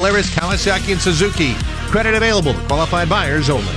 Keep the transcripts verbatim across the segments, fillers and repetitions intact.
Polaris, Kawasaki, and Suzuki. Credit available to qualified buyers only.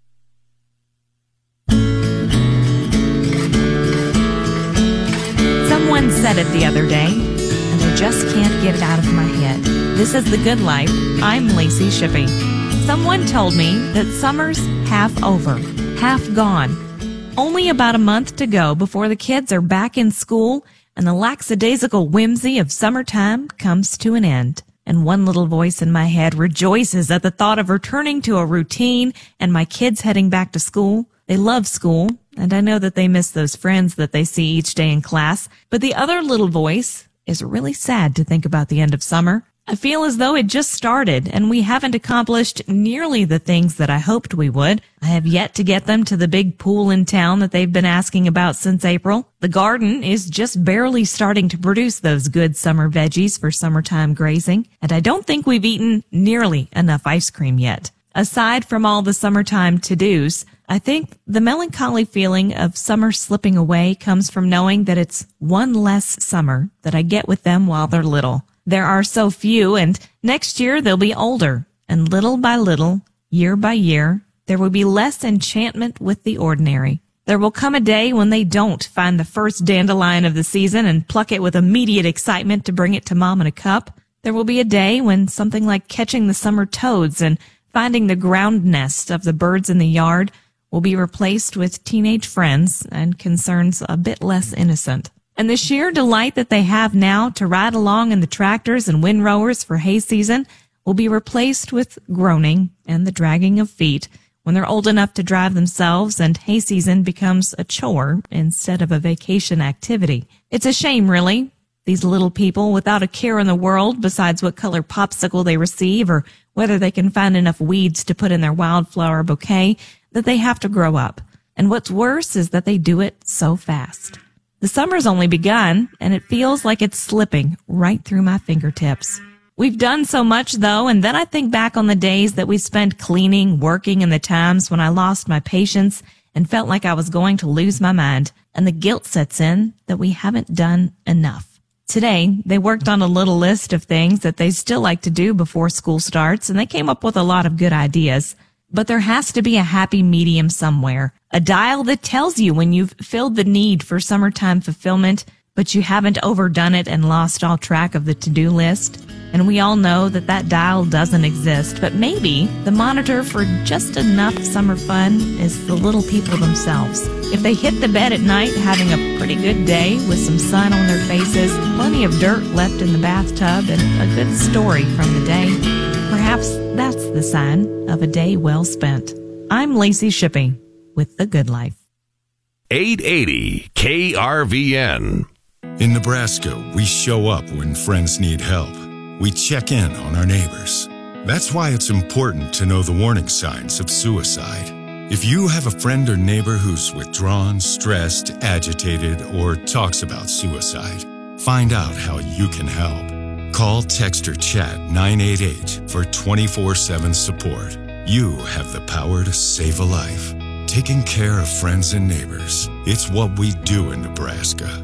Someone said it the other day, and I just can't get it out of my head. This is The Good Life. I'm Lacey Shippey. Someone told me that summer's half over, half gone. Only about a month to go before the kids are back in school and the lackadaisical whimsy of summertime comes to an end. And one little voice in my head rejoices at the thought of returning to a routine and my kids heading back to school. They love school, and I know that they miss those friends that they see each day in class. But the other little voice is really sad to think about the end of summer. I feel as though it just started, and we haven't accomplished nearly the things that I hoped we would. I have yet to get them to the big pool in town that they've been asking about since April. The garden is just barely starting to produce those good summer veggies for summertime grazing, and I don't think we've eaten nearly enough ice cream yet. Aside from all the summertime to-dos, I think the melancholy feeling of summer slipping away comes from knowing that it's one less summer that I get with them while they're little. There are so few, and next year they'll be older, and little by little, year by year, there will be less enchantment with the ordinary. There will come a day when they don't find the first dandelion of the season and pluck it with immediate excitement to bring it to mom in a cup. There will be a day when something like catching the summer toads and finding the ground nest of the birds in the yard will be replaced with teenage friends and concerns a bit less innocent. And the sheer delight that they have now to ride along in the tractors and windrowers for hay season will be replaced with groaning and the dragging of feet when they're old enough to drive themselves and hay season becomes a chore instead of a vacation activity. It's a shame, really. These little people without a care in the world besides what color popsicle they receive or whether they can find enough weeds to put in their wildflower bouquet, that they have to grow up. And what's worse is that they do it so fast. The summer's only begun, and it feels like it's slipping right through my fingertips. We've done so much, though, and then I think back on the days that we spent cleaning, working, and the times when I lost my patience and felt like I was going to lose my mind, and the guilt sets in that we haven't done enough. Today, they worked on a little list of things that they still like to do before school starts, and they came up with a lot of good ideas. But there has to be a happy medium somewhere, a dial that tells you when you've filled the need for summertime fulfillment, but you haven't overdone it and lost all track of the to-do list. And we all know that that dial doesn't exist, but maybe the monitor for just enough summer fun is the little people themselves. If they hit the bed at night having a pretty good day with some sun on their faces, plenty of dirt left in the bathtub, and a good story from the day, perhaps that's the sign of a day well spent. I'm Lacey Shippey with The Good Life. eight eighty K R V N. In Nebraska, we show up when friends need help. We check in on our neighbors. That's why it's important to know the warning signs of suicide. If you have a friend or neighbor who's withdrawn, stressed, agitated, or talks about suicide, find out how you can help. Call, text, or chat nine eight eight for twenty-four seven support. You have the power to save a life. Taking care of friends and neighbors. It's what we do in Nebraska.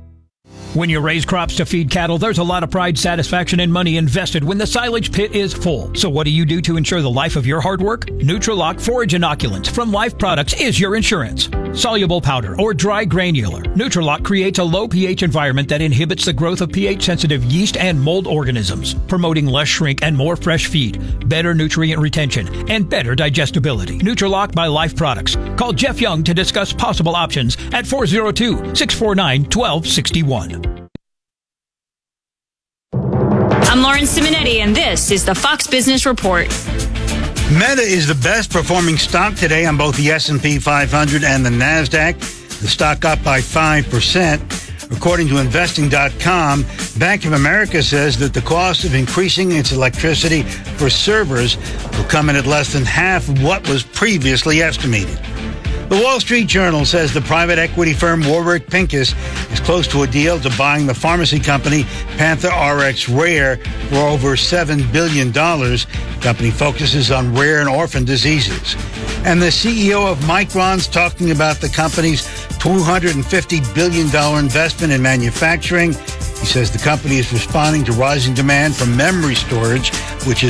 When you raise crops to feed cattle, there's a lot of pride, satisfaction, and money invested when the silage pit is full. So what do you do to ensure the life of your hard work? Nutrilock Forage Inoculants from Life Products is your insurance. Soluble powder or dry granular, Nutrilock creates a low pH environment that inhibits the growth of pH-sensitive yeast and mold organisms, promoting less shrink and more fresh feed, better nutrient retention, and better digestibility. Nutrilock by Life Products. Call Jeff Young to discuss possible options at four oh two, six four nine, one two six one. I'm Lauren Simonetti, and this is the Fox Business Report. Meta is the best performing stock today on both the S and P five hundred and the NASDAQ. The stock up by five percent. According to investing dot com, Bank of America says that the cost of increasing its electricity for servers will come in at less than half of what was previously estimated. The Wall Street Journal says the private equity firm Warburg Pincus is close to a deal to buying the pharmacy company Panther R X Rare for over seven billion dollars. The company focuses on rare and orphan diseases. And the C E O of Micron's talking about the company's two hundred fifty billion dollars investment in manufacturing. He says the company is responding to rising demand for memory storage, which is